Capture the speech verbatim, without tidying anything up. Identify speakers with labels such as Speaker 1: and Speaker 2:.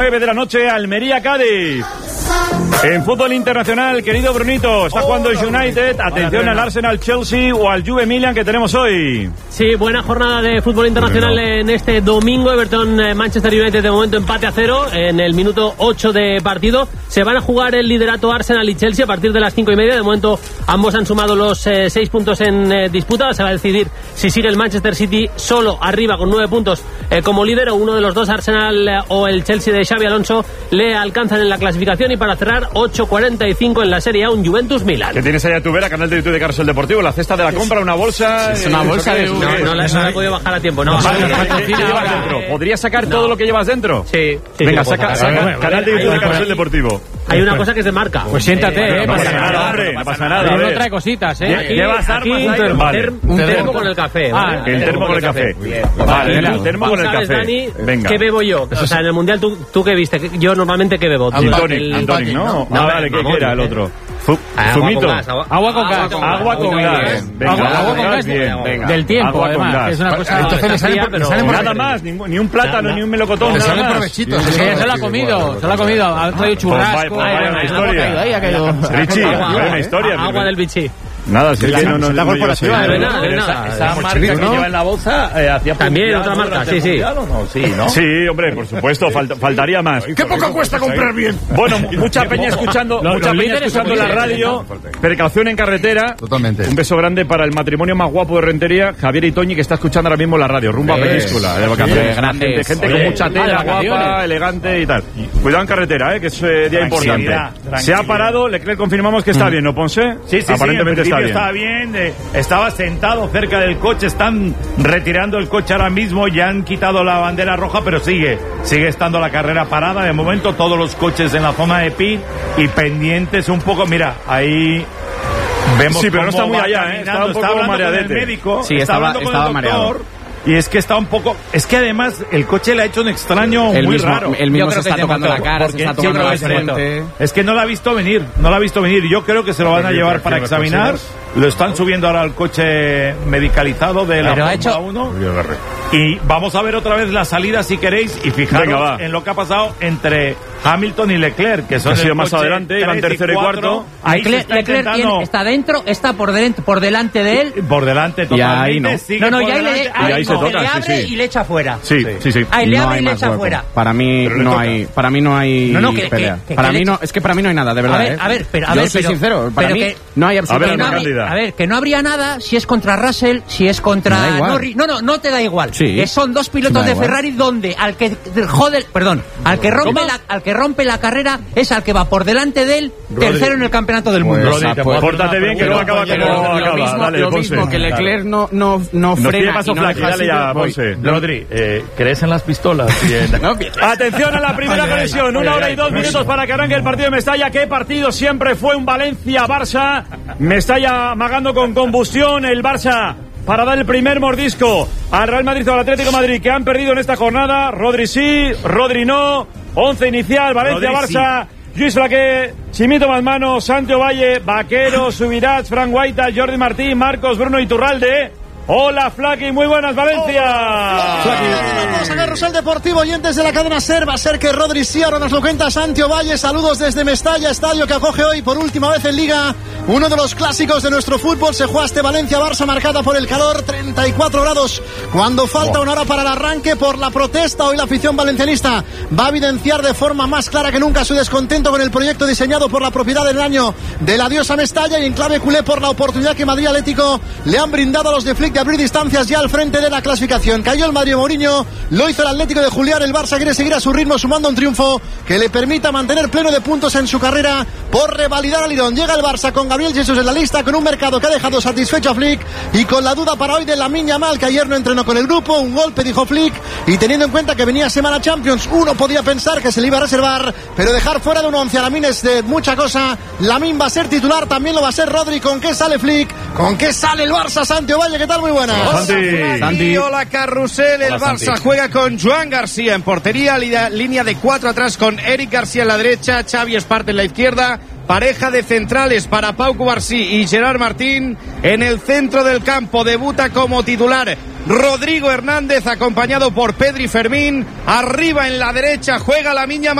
Speaker 1: nueve de la noche, Almería-Cádiz. En fútbol internacional, querido Brunito, está jugando el United. Atención al Arsenal-Chelsea o al Juve-Milan que tenemos hoy.
Speaker 2: Sí, buena jornada de fútbol internacional en este domingo. Everton-Manchester United de momento empate a cero en el minuto ocho de partido. Se van a jugar el liderato Arsenal y Chelsea a partir de las cinco y media. De momento ambos han sumado los eh, seis puntos en eh, disputa. Se va a decidir si sigue el Manchester City solo arriba con nueve puntos eh, como líder, o uno de los dos, Arsenal eh, o el Chelsea de Xabi Alonso, le alcanzan en la clasificación. Y para cerrar, ocho cuarenta y cinco en la Serie A, un Juventus-Milan.
Speaker 1: ¿Qué tienes allá tu vera? Canal de YouTube de Carlos Deportivo, la cesta de la compra, una bolsa.
Speaker 3: Es una bolsa de...
Speaker 2: No, no, la, no la he podido bajar a tiempo. No,
Speaker 1: vale,
Speaker 2: vale,
Speaker 1: ¿qué, ¿qué llevas dentro? ¿Podrías sacar no. todo lo que llevas dentro?
Speaker 2: Sí. sí
Speaker 1: Venga,
Speaker 2: sí,
Speaker 1: saca, saca. Ver, canal de YouTube de Carlos Deportivo.
Speaker 2: Hay una cosa que se marca.
Speaker 3: Pues siéntate, eh.
Speaker 1: No pasa nada, hombre. No pasa nada.
Speaker 3: No trae cositas, eh.
Speaker 2: Aquí, llevas armas ahí. Un termo, vale. un termo con el café.
Speaker 1: Ah, el termo con el café. Vale, el termo con el café. Venga.
Speaker 2: ¿Qué bebo yo? O sea, en el Mundial, ¿tú qué viste? Yo normalmente, ¿qué bebo?
Speaker 1: Gin tonic, ¿no? Ah, vale, ¿qué era el otro? Zumito.
Speaker 3: Agua con gas.
Speaker 1: Agua con gas.
Speaker 3: Agua con gas. Del tiempo, además. Es una cosa.
Speaker 1: Entonces me sale, pero nada más, ni un plátano, ni un melocotón.
Speaker 3: Se lo ha comido, se lo ha comido. Ha traído churrasco.
Speaker 1: Una historia. Richie, una historia.
Speaker 2: Agua del bichi.
Speaker 1: Nada, si es que no nos
Speaker 3: da corporativa.
Speaker 2: De nada, de nada.
Speaker 4: Esa marca que lleva en la bolsa eh, hacía
Speaker 2: también otra marca, sí, sí.
Speaker 4: No, sí, ¿no?
Speaker 1: Sí, hombre, por supuesto, falt, faltaría más.
Speaker 3: ¿Qué poco cuesta comprar bien?
Speaker 1: Bueno, mucha peña escuchando,
Speaker 3: los,
Speaker 1: mucha
Speaker 3: los
Speaker 1: peña escuchando la radio. Precaución en carretera.
Speaker 3: Totalmente.
Speaker 1: Un beso grande para el matrimonio más guapo de Rentería, Javier y Toñi, que está escuchando ahora mismo la radio, rumbo a Península, de vacaciones. Gente, gente con mucha tela, guapa, elegante y tal. Cuidado en carretera, eh, que es eh, día importante. Se ha parado, Leclerc confirmamos que está bien, ¿no, Ponce?
Speaker 4: Sí, sí,
Speaker 1: aparentemente
Speaker 4: sí,
Speaker 1: está bien.
Speaker 4: Está bien. Eh, estaba sentado cerca del coche, están retirando el coche ahora mismo, ya han quitado la bandera roja, pero sigue, sigue estando la carrera parada. De momento todos los coches en la zona de pit y pendientes un poco, mira, ahí vemos.
Speaker 1: Sí, pero no
Speaker 4: cómo
Speaker 1: está muy allá, ¿eh? Está un poco
Speaker 4: está
Speaker 1: mareadete.
Speaker 4: Con el médico,
Speaker 3: sí,
Speaker 4: está
Speaker 3: estaba,
Speaker 4: hablando
Speaker 3: estaba
Speaker 4: con el doctor,
Speaker 3: mareado.
Speaker 4: Y es que está un poco... Es que además el coche le ha hecho un extraño
Speaker 3: el
Speaker 4: muy
Speaker 3: mismo,
Speaker 4: raro.
Speaker 3: El mismo se está tocando la cara, se está tocando la frente.
Speaker 4: Es que no la ha visto venir, no la ha visto venir. Yo creo que se lo van a llevar para examinar. Lo están subiendo ahora al coche medicalizado de la Fórmula uno. Y vamos a ver otra vez la salida si queréis. Y fijaros Venga, en lo que ha pasado entre Hamilton y Leclerc, que son
Speaker 1: ha sido más adelante, iban tercero y cuarto.
Speaker 5: Ahí Leclerc, está, Leclerc intentando... está dentro, está por, de, por delante de él.
Speaker 4: Por delante totalmente.
Speaker 3: Y ahí no.
Speaker 5: No, no, y ahí, le,
Speaker 1: ahí, ahí, ahí se toca,
Speaker 5: le abre
Speaker 1: sí, sí.
Speaker 5: y le echa fuera.
Speaker 1: Sí, sí, sí.
Speaker 5: Ahí le
Speaker 3: no
Speaker 5: abre y le echa
Speaker 3: hueco.
Speaker 5: fuera.
Speaker 3: Para mí no hay, para mí no hay
Speaker 5: no, no, que,
Speaker 3: pelea.
Speaker 5: Que, que,
Speaker 3: para
Speaker 5: que
Speaker 3: mí
Speaker 5: le...
Speaker 3: no, es que para mí no hay nada, de verdad.
Speaker 5: A ver,
Speaker 3: ¿eh?
Speaker 5: a ver, pero a
Speaker 3: Yo
Speaker 5: ver,
Speaker 3: soy
Speaker 5: pero,
Speaker 3: sincero, para
Speaker 5: pero
Speaker 3: mí
Speaker 5: que,
Speaker 3: no hay absolutamente
Speaker 5: nada. A, a ver, que no habría nada si es contra Russell, si es contra Norris. No, no, no te da igual.
Speaker 3: Sí.
Speaker 5: Que son dos pilotos de Ferrari donde al que jode, perdón, al que rompe la, al que rompe la carrera es al que va por delante de él, tercero en el campeonato del mundo.
Speaker 1: Pórtate bien que no acaba como acaba.
Speaker 3: Lo mismo que Leclerc no no no frena y no deja
Speaker 1: ya, Ponce.
Speaker 4: Rodri, eh, ¿crees en las pistolas?
Speaker 1: Atención a la primera conexión, una hora y dos minutos para que arranque el partido de Mestalla. ¿Qué partido siempre fue un Valencia-Barça? Mestalla amagando con combustión, el Barça para dar el primer mordisco al Real Madrid o al Atlético de Madrid, que han perdido en esta jornada. Rodri sí, Rodri no. Once inicial, Valencia-Barça. Lluís Flaqué, Chimito Manzano, Santi Valle, Vaquero, Subirats, Fran Guaita, Jordi Martín, Marcos, Bruno Iturralde. Hola, Flaky, muy buenas, Valencia.
Speaker 6: Vamos a Carrusel Deportivo, oyentes de la cadena SER. Va a ser que Rodri sí, ahora nos lo cuenta Santi Valle. Saludos desde Mestalla, estadio que acoge hoy por última vez en Liga uno de los clásicos de nuestro fútbol. Se juega este Valencia-Barça marcada por el calor, treinta y cuatro grados. Cuando falta oh. una hora para el arranque por la protesta, hoy la afición valencianista va a evidenciar de forma más clara que nunca su descontento con el proyecto diseñado por la propiedad del año de la diosa Mestalla, y en clave culé por la oportunidad que Madrid Atlético le han brindado a los de Flick de abrir distancias ya al frente de la clasificación. Cayó el Madrid Mourinho, lo hizo el Atlético de Julián. El Barça quiere seguir a su ritmo sumando un triunfo que le permita mantener pleno de puntos en su carrera por revalidar al Lirón. Llega el Barça con Gabriel Jesús en la lista, con un mercado que ha dejado satisfecho a Flick y con la duda para hoy de Lamine Yamal, que ayer no entrenó con el grupo. Un golpe, dijo Flick, y teniendo en cuenta que venía semana Champions, uno podía pensar que se le iba a reservar, pero dejar fuera de un once a Lamine es de mucha cosa. Lamine va a ser titular, también lo va a ser Rodri. ¿Con qué sale Flick? ¿Con qué sale el Barça? Santi Valle, ¿qué tal? Muy buenas.
Speaker 1: Hola, Santi.
Speaker 7: Santi. Hola, Carrusel. El
Speaker 1: Hola,
Speaker 7: Barça
Speaker 1: Santi.
Speaker 7: juega con Joan García en portería, línea de cuatro atrás con Eric García en la derecha, Xavi Esparte en la izquierda. Pareja de centrales para Pau Cubarsí y Gerard Martín en el centro del campo. Debuta como titular Rodrigo Hernández acompañado por Pedri Fermín. Arriba en la derecha juega la Miña